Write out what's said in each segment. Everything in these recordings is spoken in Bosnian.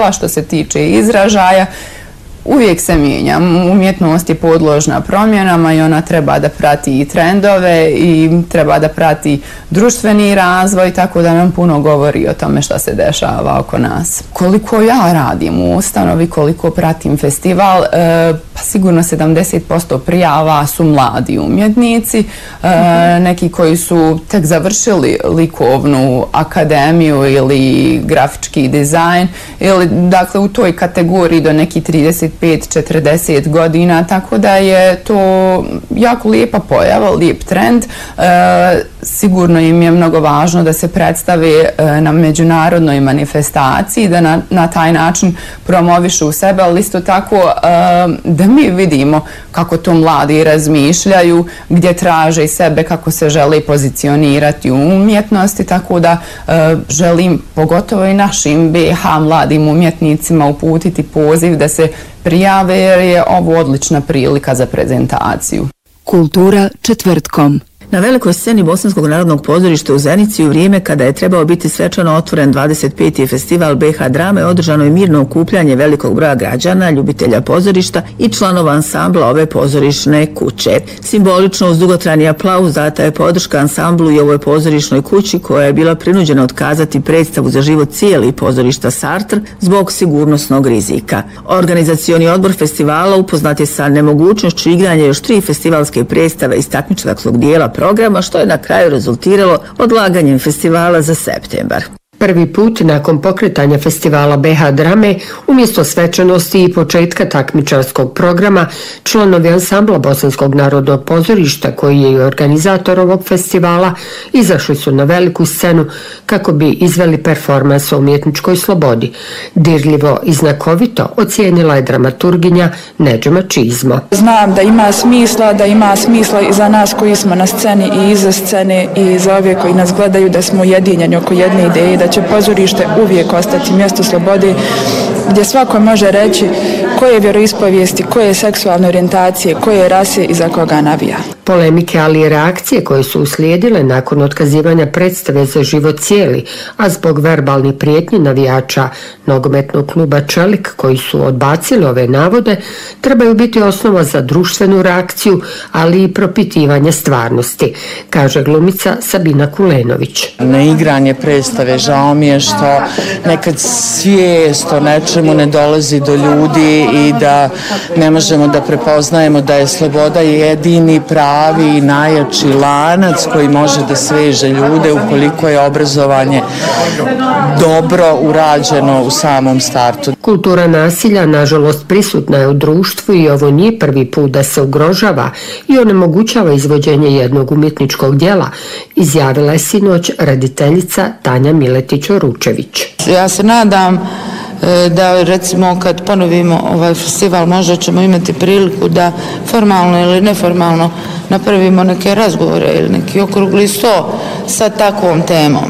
dela, što se tiče izražaja, uvijek se mijenja. Umjetnost je podložna promjenama i ona treba da prati i trendove i treba da prati društveni razvoj, tako da nam puno govori o tome šta se dešava oko nas. Koliko ja radim u ustanovi, koliko pratim festival, pa sigurno 70% prijava su mladi umjetnici, neki koji su tek završili likovnu akademiju ili grafički dizajn, ili dakle u toj kategoriji do neki 35-40 godina, tako da je to jako lijepa pojava, lijep trend. Sigurno im je mnogo važno da se predstave na međunarodnoj manifestaciji, da na taj način promovišu sebe, ali isto tako da mi vidimo kako to mladi razmišljaju, gdje traže sebe, kako se žele pozicionirati u umjetnosti, tako da želim pogotovo i našim BiH mladim umjetnicima uputiti poziv da se prijave jer je ovo odlična prilika za prezentaciju. Kultura četvrtkom. Na velikoj sceni Bosanskog narodnog pozorišta u Zenici u vrijeme kada je trebao biti svečano otvoren 25. festival BiH drame održano je mirno okupljanje velikog broja građana, ljubitelja pozorišta i članova ansambla ove pozorišne kuće. Simbolično uz dugotrajni aplauz data je podrška ansamblu i ovoj pozorišnoj kući koja je bila prinuđena otkazati predstavu za život cijeli pozorišta Sartre zbog sigurnosnog rizika. Organizacioni odbor festivala upoznat je sa nemogućnošću igranja još 3 festivalske predstave iz takmičarskog dijela programa, što je na kraju rezultiralo odlaganjem festivala za septembar. Prvi put nakon pokretanja festivala BiH drame, umjesto svečanosti i početka takmičarskog programa, članovi ansambla Bosanskog narodnog pozorišta, koji je i organizator ovog festivala, izašli su na veliku scenu kako bi izveli performans o umjetničkoj slobodi. Dirljivo i znakovito ocijenila je dramaturginja Nedžema Čizmo. Znam da ima smisla i za nas koji smo na sceni i iza scene i za ove koji nas gledaju, da smo ujedinjeni oko jedne ideje, da će pozorište uvijek ostati mjesto slobode gdje svako može reći koje vjeroispovijesti, koje seksualne orijentacije, koje rase i za koga navija. Polemike, ali i reakcije koje su uslijedile nakon otkazivanja predstave za život cijeli, a zbog verbalnih prijetnji navijača nogometnog kluba Čelik koji su odbacili ove navode, trebaju biti osnova za društvenu reakciju, ali i propitivanje stvarnosti, kaže glumica Sabina Kulenović. Neigranje predstave, žao mi je što nekad svijest o nečemu ne dolazi do ljudi i da ne možemo da prepoznajemo da je sloboda jedini pravi i najjači lanac koji može da sveže ljude ukoliko je obrazovanje dobro urađeno u samom startu. Kultura nasilja, nažalost, prisutna je u društvu i ovo nije prvi put da se ugrožava i onemogućava izvođenje jednog umjetničkog djela, izjavila je sinoć rediteljica Tanja Miletić-Oručević. Ja se nadam da recimo kad ponovimo ovaj festival možda ćemo imati priliku da formalno ili neformalno napravimo neke razgovore ili neki okrugli sto sa takvom temom.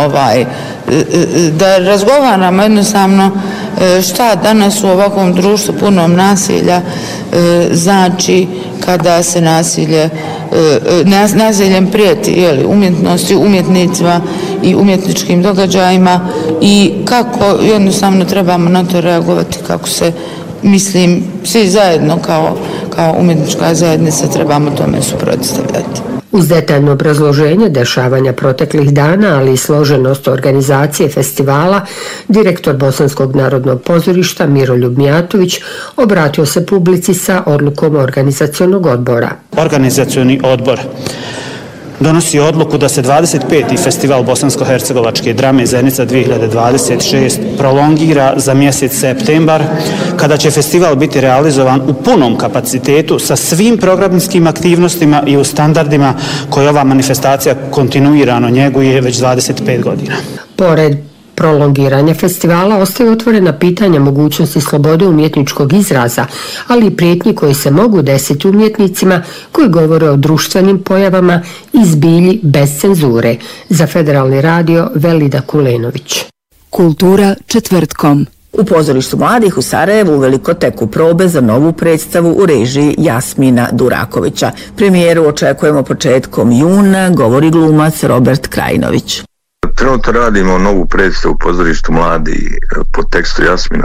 Da razgovaramo jednostavno šta danas u ovakvom društvu punom nasilja znači kada se nasiljem prijeti umjetnosti, umjetnicima i umjetničkim događajima i kako jednostavno trebamo na to reagovati, kako se, mislim, svi zajedno kao umjetnička zajednica trebamo tome suprotstavljati. Uz detaljno obrazloženje dešavanja proteklih dana, ali i složenost organizacije festivala, direktor Bosanskog narodnog pozorišta Miroljub Mijatović obratio se publici sa odlukom organizacionog odbora. Organizacioni odbor donosi odluku da se 25. festival bosansko-hercegovačke drame Zenica 2026 prolongira za mjesec septembar, kada će festival biti realizovan u punom kapacitetu sa svim programskim aktivnostima i u standardima koje ova manifestacija kontinuirano njeguje već 25 godina. Pored prolongiranja festivala ostaju otvorena pitanja mogućnosti slobode umjetničkog izraza, ali i prijetnji koji se mogu desiti umjetnicima koji govore o društvenim pojavama i zbilji bez cenzure. Za Federalni radio Velida Kulenović. Kultura četvrtkom. U pozorištu mladih u Sarajevu uveliko teku probe za novu predstavu u režiji Jasmina Durakovića. Premijeru očekujemo početkom juna, govori glumac Robert Krajinović. Trenutno radimo novu predstavu u pozorištu mladih pod tekstu Jasmina